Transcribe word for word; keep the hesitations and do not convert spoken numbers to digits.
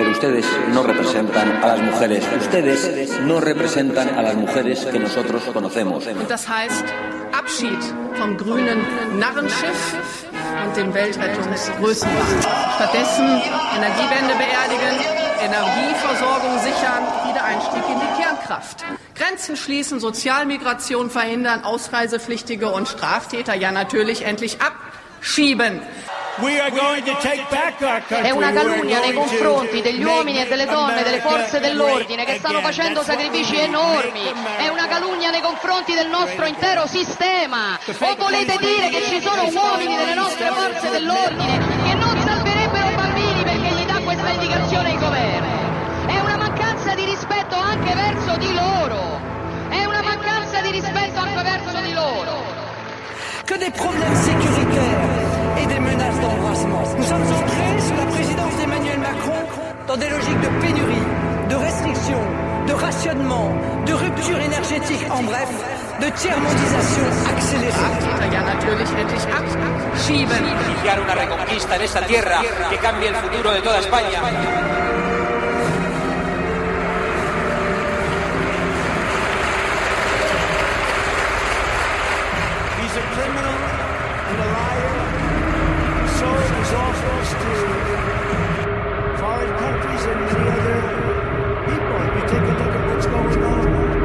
pero ustedes no representan a las mujeres. Ustedes no representan a las mujeres que nosotros conocemos. Und das heißt Abschied vom grünen Narrenschiff und dem Weltrettungsgrößenwahn. Stattdessen Energiewende beerdigen, Energieversorgung sichern, Wiedereinstieg in die Kernkraft. Grenzen schließen, Sozialmigration verhindern, Ausreisepflichtige und Straftäter ja natürlich endlich abschieben. È una calunnia nei confronti degli uomini e delle donne, delle forze dell'ordine che stanno facendo sacrifici enormi. È una calunnia nei confronti del nostro intero sistema. O volete dire che ci sono uomini delle nostre forze dell'ordine che non salverebbero bambini perché gli dà questa indicazione il governo? È una mancanza di rispetto anche verso di loro. È una mancanza di rispetto anche verso di loro. Que des problèmes sécuritaires et des menaces d'embrasement. Nous sommes entrés sous la présidence d'Emmanuel Macron dans des logiques de pénurie, de restriction, de rationnement, de rupture énergétique, en bref, de tiers-mondisation accélérée. Ja, natürlich endlich abschieben. Iniciar una reconquista en esta tierra que cambie el futuro de toda España. He's a criminal and a liar. So is all supposed to